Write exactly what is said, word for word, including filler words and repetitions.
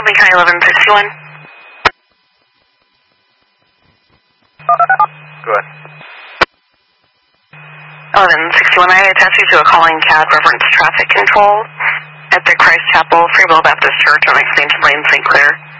Lee County eleven sixty-one. Go ahead. eleven sixty-one, I attach you to a calling cab reference traffic control at the Christ Chapel Free Will Baptist Church on Expansion Lane, Saint Clair.